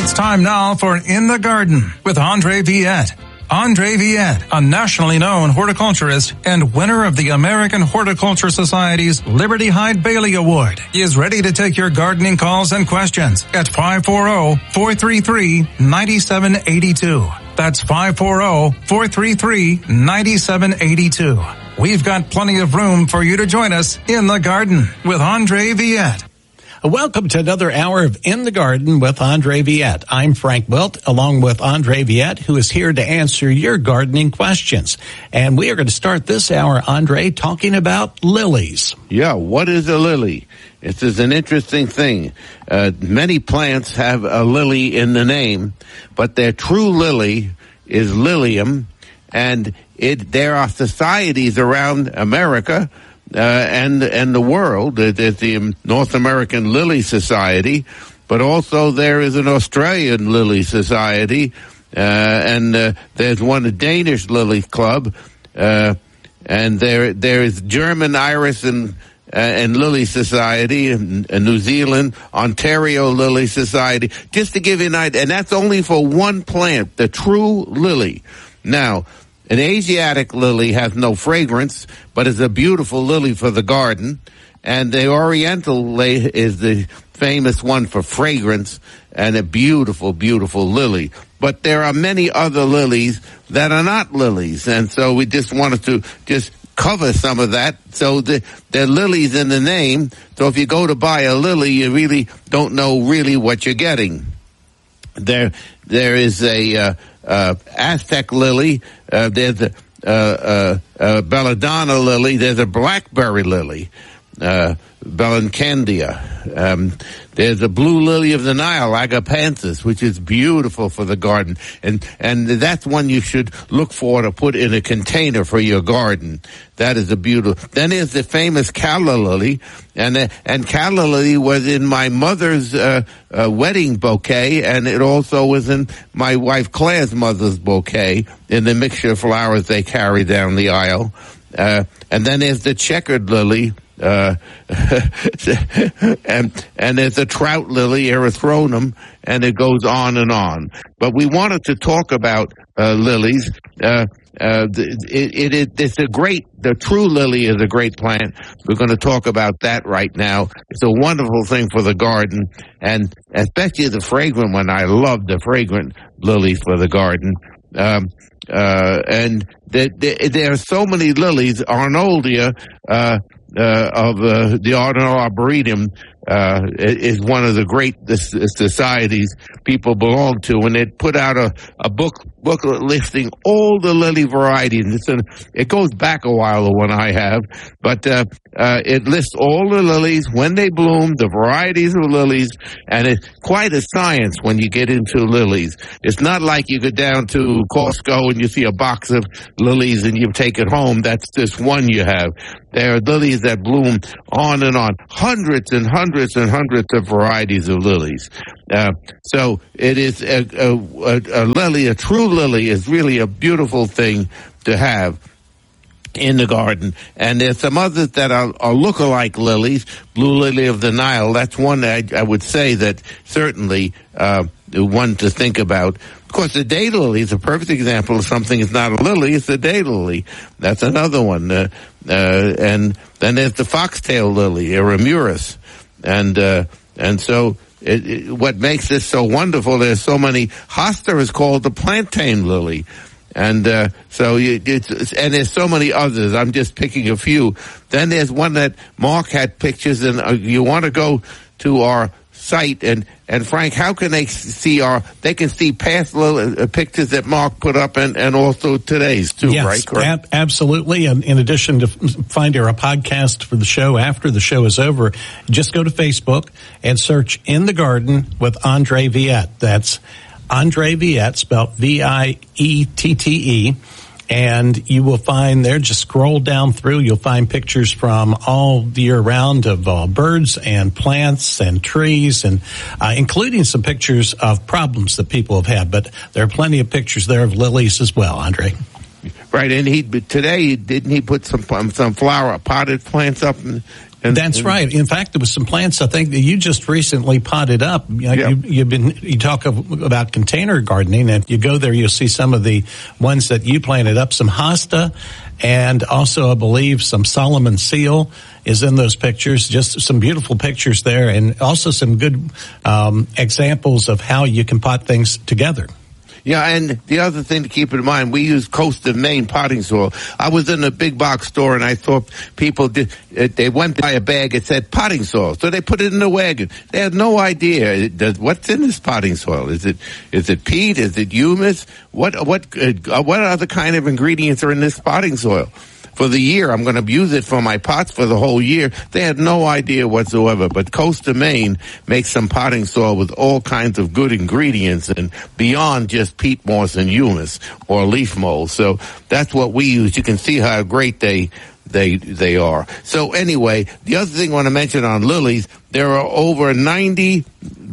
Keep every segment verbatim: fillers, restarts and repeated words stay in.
It's time now for In the Garden with Andre Viette. Andre Viette, a nationally known horticulturist and winner of the American Horticulture Society's Liberty Hyde Bailey Award, is ready to take your gardening calls and questions at five four zero, four three three, nine seven eight two. That's five four zero, four three three, nine seven eight two. We've got plenty of room for you to join us in the garden with Andre Viette. Welcome to another hour of In the Garden with Andre Viette. I'm Frank Wilt, along with Andre Viette, who is here to answer your gardening questions. And we are going to start this hour, Andre, talking about lilies. Yeah, what is a lily? This is an interesting thing. Uh, many plants have a lily in the name, but their true lily is Lilium, and it there are societies around America Uh, and and the world. There's the North American Lily Society, but also there is an Australian Lily Society, uh, and uh, there's one, a Danish Lily Club, uh, and there there is German Iris and uh, and Lily Society, and, and New Zealand, Ontario Lily Society, just to give you an idea, and that's only for one plant, the true lily. Now, an Asiatic lily has no fragrance, but is a beautiful lily for the garden. And the Oriental lily is the famous one for fragrance and a beautiful, beautiful lily. But there are many other lilies that are not lilies. And so we just wanted to just cover some of that. So the, they're lilies in the name. So if you go to buy a lily, you really don't know really what you're getting. There, there is a, uh, Uh, Aztec lily, uh, there's a, uh, uh, uh, belladonna lily, there's a blackberry lily, uh, Bellancandia. Um, there's a blue lily of the Nile, Agapanthus, which is beautiful for the garden. And, and that's one you should look for to put in a container for your garden. That is a beautiful. Then there's the famous calla lily. And, uh, and calla lily was in my mother's, uh, uh, wedding bouquet. And it also was in my wife Claire's mother's bouquet in the mixture of flowers they carry down the aisle. Uh, and then there's the checkered lily. Uh, and, and there's a trout lily, erythronum, and it goes on and on. But we wanted to talk about, uh, lilies. Uh, uh, it, it, it, it's a great, the true lily is a great plant. We're going to talk about that right now. It's a wonderful thing for the garden, and especially the fragrant one. I love the fragrant lily for the garden. Um, uh, and there, there, there are so many lilies. Arnoldia, uh, Uh, of uh, the Arnold Arboretum uh, is one of the great uh, societies people belong to, and it put out a, a book booklet listing all the lily varieties. It's an, it goes back a while, the one I have, but uh, uh, it lists all the lilies, when they bloom, the varieties of lilies, and it's quite a science when you get into lilies. It's not like you go down to Costco and you see a box of lilies and you take it home. That's just one you have. There are lilies that bloom on and on, hundreds and hundreds and hundreds of varieties of lilies. Uh, so it is a, a, a, a lily, a true lily is really a beautiful thing to have in the garden. And there's some others that are, are look-alike lilies. Blue lily of the Nile, that's one that I, I would say that certainly uh, one to think about. Of course, the daylily is a perfect example of something that's not a lily, it's a daylily. That's another one. Uh, uh, and then there's the foxtail lily, Eramuris. And, uh, and so it, it, what makes this so wonderful, there's so many, hosta is called the plantain lily. And, uh, so you, it's, and there's so many others. I'm just picking a few. Then there's one that Mark had pictures, and uh, you want to go to our site, and, and Frank, how can they see our, they can see past little, uh, pictures that Mark put up, and, and also today's too, yes, right? Correct? Ab- absolutely. And in addition to finding our podcast for the show after the show is over, just go to Facebook and search In the Garden with Andre Viette. That's Andre Viette, spelled V I E T T E. And you will find there, just scroll down through, you'll find pictures from all year round of uh, birds and plants and trees, and uh, including some pictures of problems that people have had. But there are plenty of pictures there of lilies as well, Andre. Right, and he today, didn't he put some some flower potted plants up in, And, That's and, right. In fact, there was some plants I think that you just recently potted up. You, yeah. you, you've been you talk of, about container gardening, and you go there, you'll see some of the ones that you planted up. Some hosta, and also I believe some Solomon seal is in those pictures. Just some beautiful pictures there, and also some good um, examples of how you can pot things together. Yeah, and the other thing to keep in mind, we use Coast of Maine potting soil. I was in a big box store and I thought people did, they went by a bag, it said potting soil. So they put it in the wagon. They had no idea does, what's in this potting soil. Is it, is it peat? Is it humus? What, what, uh, what other kind of ingredients are in this potting soil? For the year, I'm going to use it for my pots for the whole year. They had no idea whatsoever. But Coast of Maine makes some potting soil with all kinds of good ingredients and beyond just peat moss and humus or leaf mold. So that's what we use. You can see how great they they they are. So anyway, the other thing I want to mention on lilies, there are over ninety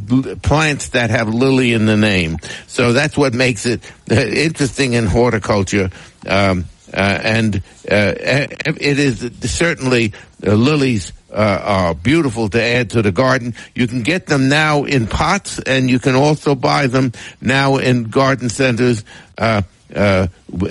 plants that have lily in the name. So that's what makes it interesting in horticulture. Um, Uh, and uh, it is certainly uh, lilies uh, are beautiful to add to the garden. You can get them now in pots, and you can also buy them now in garden centers uh, uh,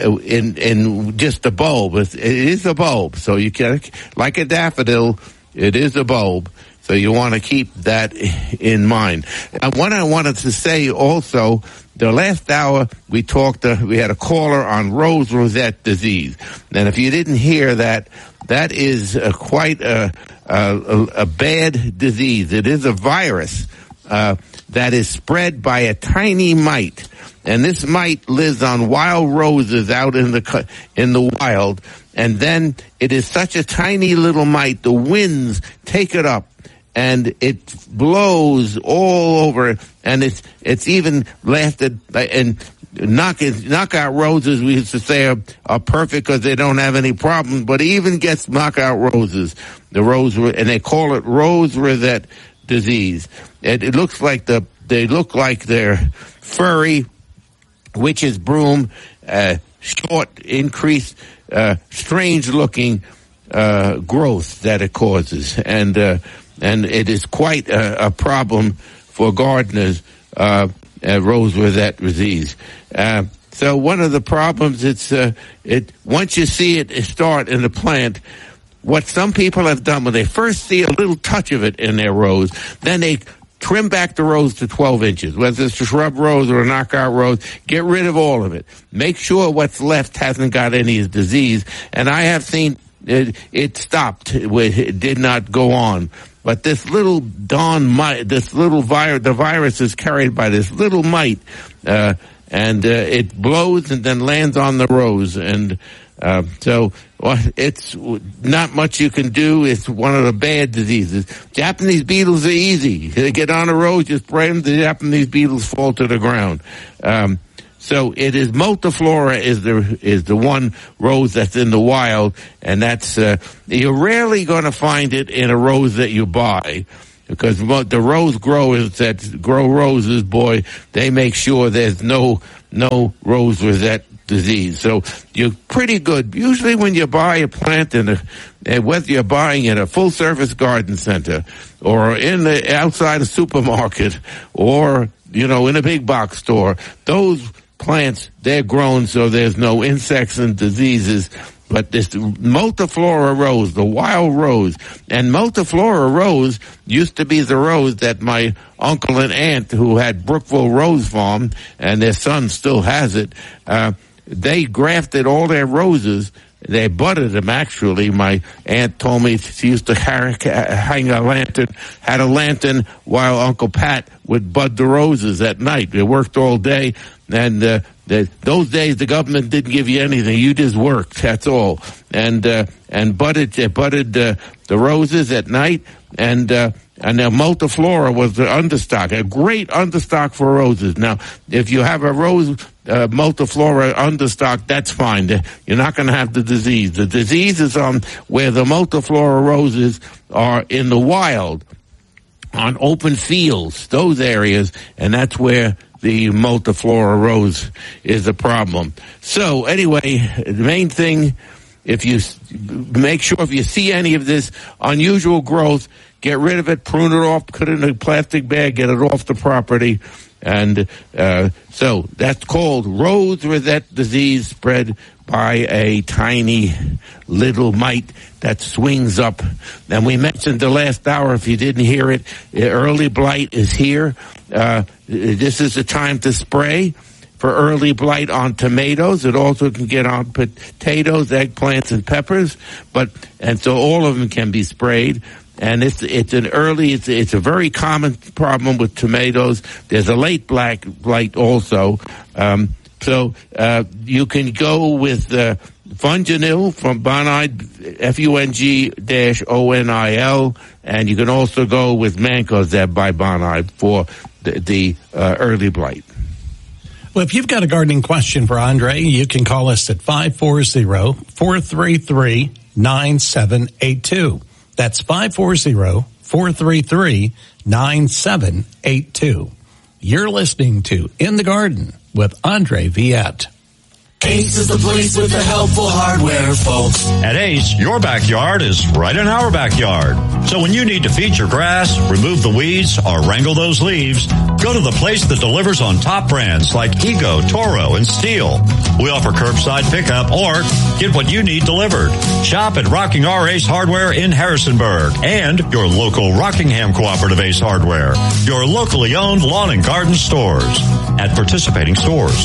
in in just a bulb. It is a bulb, so you can, like a daffodil, it is a bulb. So you want to keep that in mind. And what I wanted to say also, the last hour we talked, uh, we had a caller on rose rosette disease. And if you didn't hear that, that is uh, quite a, a, a bad disease. It is a virus uh, that is spread by a tiny mite. And this mite lives on wild roses out in the in the wild. And then it is such a tiny little mite, the winds take it up. And it blows all over, and it's it's even lasted. And knock knockout roses, we used to say, are, are perfect because they don't have any problems. But it even gets knockout roses, the rose, and they call it rose rosette disease. It, it looks like the they look like they're furry, witch's broom, uh, short, increased, uh, strange looking uh, growth that it causes, and. Uh, And it is quite a, a problem for gardeners, uh, uh, rose rosette disease. Uh, so one of the problems, it's, uh, it, once you see it start in the plant, what some people have done when they first see a little touch of it in their rose, then they trim back the rose to twelve inches, whether it's a shrub rose or a knockout rose, get rid of all of it. Make sure what's left hasn't got any disease. And I have seen it, it stopped, it did not go on. But this little dawn mite, this little virus, the virus is carried by this little mite, uh, and uh, it blows and then lands on the rose. And uh, so well, it's not much you can do. It's one of the bad diseases. Japanese beetles are easy. They get on a rose, you spray them, the Japanese beetles fall to the ground. Um, So it is multiflora is the is the one rose that's in the wild, and that's uh, you're rarely going to find it in a rose that you buy, because the rose growers that grow roses, boy, they make sure there's no no rose rosette disease. So you're pretty good. Usually when you buy a plant in a, whether you're buying in a full service garden center or in the outside a supermarket or you know in a big box store, those plants, they're grown so there's no insects and diseases. But this multiflora rose, the wild rose, and multiflora rose used to be the rose that my uncle and aunt, who had Brookville Rose Farm, and their son still has it, uh, they grafted all their roses. They budded them, actually. My aunt told me she used to hang a lantern, had a lantern while Uncle Pat would bud the roses at night. They worked all day, and uh, the, those days the government didn't give you anything. You just worked, that's all. And uh, and budded, they budded uh, the roses at night, and uh, and the multiflora was the understock, a great understock for roses. Now, if you have a rose uh, multiflora understock, that's fine. You're not going to have the disease. The disease is on where the multiflora roses are in the wild, on open fields, those areas, and that's where the multiflora rose is a problem. So anyway, the main thing if you make sure if you see any of this unusual growth, get rid of it, prune it off, put it in a plastic bag, get it off the property. And uh, so that's called rose rosette disease, spread by a tiny little mite that swings up. And we mentioned the last hour, if you didn't hear it, early blight is here. Uh, this is the time to spray for early blight on tomatoes. It also can get on potatoes, eggplants, and peppers. But and so all of them can be sprayed. And it's it's an early, it's it's a very common problem with tomatoes. There's a late black blight also. Um, so uh, you can go with uh, Fungonil from Bonide, F U N G dash O N I L, and you can also go with Mancozeb by Bonide for the, the uh, early blight. Well, if you've got a gardening question for Andre, you can call us at five four zero, four three three, nine seven eight two. That's five four zero, four three three, nine seven eight two. You're listening to In the Garden with Andre Viette. Ace is the place with the helpful hardware, folks. At Ace, your backyard is right in our backyard. So when you need to feed your grass, remove the weeds, or wrangle those leaves, go to the place that delivers on top brands like Ego, Toro, and Steel. We offer curbside pickup or get what you need delivered. Shop at Rocking R Ace Hardware in Harrisonburg and your local Rockingham Cooperative Ace Hardware, your locally owned lawn and garden stores at participating stores.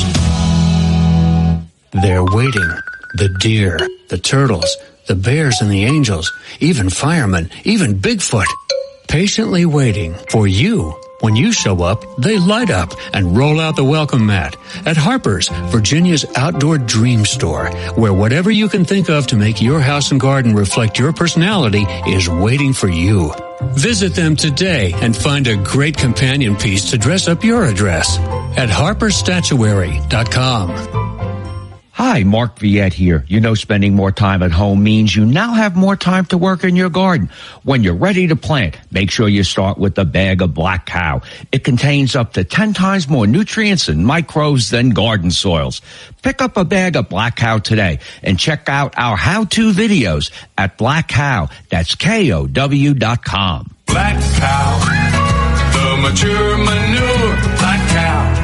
They're waiting. The deer, the turtles, the bears and the angels, even firemen, even Bigfoot. Patiently waiting for you. When you show up, they light up and roll out the welcome mat at Harper's, Virginia's outdoor dream store, where whatever you can think of to make your house and garden reflect your personality is waiting for you. Visit them today and find a great companion piece to dress up your address at harpers statuary dot com. Hi, Mark Viette here. You know spending more time at home means you now have more time to work in your garden. When you're ready to plant, make sure you start with a bag of Black Cow. It contains up to ten times more nutrients and microbes than garden soils. Pick up a bag of Black Cow today and check out our how-to videos at Black Cow. That's K O W dot com. Black Cow, the mature manure, Black Cow.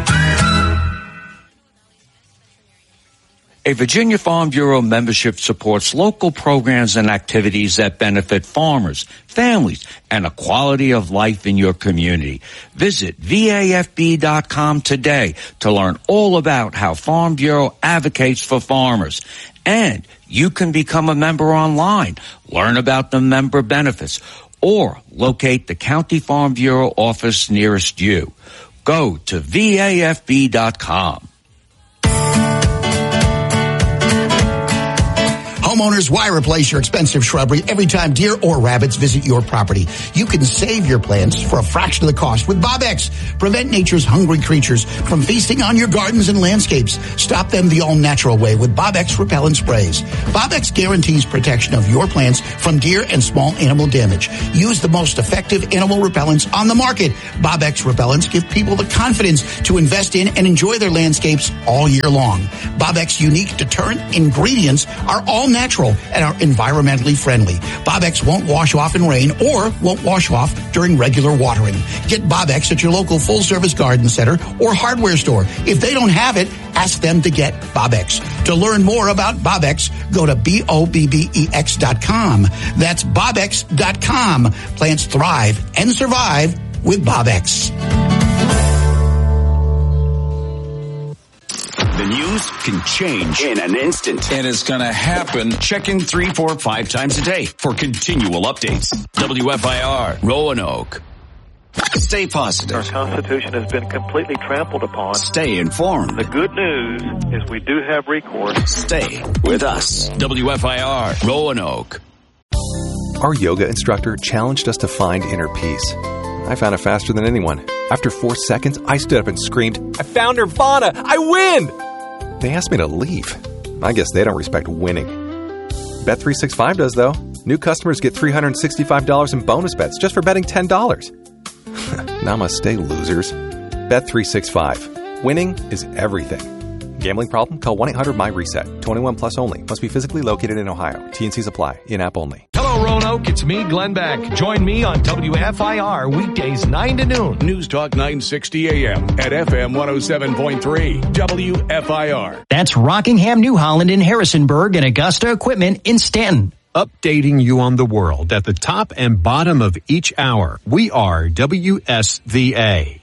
A Virginia Farm Bureau membership supports local programs and activities that benefit farmers, families, and a quality of life in your community. Visit V A F B dot com today to learn all about how Farm Bureau advocates for farmers. And you can become a member online, learn about the member benefits, or locate the County Farm Bureau office nearest you. Go to V A F B dot com. Homeowners, why replace your expensive shrubbery every time deer or rabbits visit your property? You can save your plants for a fraction of the cost with Bob-X. Prevent nature's hungry creatures from feasting on your gardens and landscapes. Stop them the all-natural way with Bob-X repellent sprays. Bob-X guarantees protection of your plants from deer and small animal damage. Use the most effective animal repellents on the market. Bob-X repellents give people the confidence to invest in and enjoy their landscapes all year long. Bob-X unique deterrent ingredients are all natural and are environmentally friendly. Bob-X won't wash off in rain or won't wash off during regular watering. Get Bob-X at your local full-service garden center or hardware store. If they don't have it, ask them to get Bob-X. To learn more about Bob-X, go to B O B B E X dot com. That's Bob X dot com. Plants thrive and survive with Bob-X. The news can change in an instant. And it's going to happen. Check in three, four, five times a day for continual updates. W F I R, Roanoke. Stay positive. Our Constitution has been completely trampled upon. Stay informed. The good news is we do have recourse. Stay with us. W F I R, Roanoke. Our yoga instructor challenged us to find inner peace. I found it faster than anyone. After four seconds, I stood up and screamed, "I found Nirvana! I win!" They asked me to leave. I guess they don't respect winning. Bet three sixty-five does, though. New customers get three hundred sixty-five dollars in bonus bets just for betting ten dollars. Namaste, losers. Bet three sixty-five. Winning is everything. Gambling problem? Call one eight hundred my reset. twenty-one plus only. Must be physically located in Ohio. T N Cs apply. In-app only. Hello, Roanoke. It's me, Glenn Beck. Join me on W F I R weekdays nine to noon. News Talk nine sixty A M at F M one oh seven point three. W F I R. That's Rockingham, New Holland in Harrisonburg and Augusta Equipment in Stanton. Updating you on the world at the top and bottom of each hour. We are W S V A.